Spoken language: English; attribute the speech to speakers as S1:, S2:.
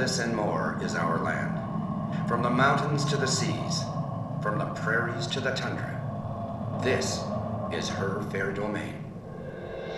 S1: this and more is our land. From the mountains to the seas, from the prairies to the tundra, this is her fair domain.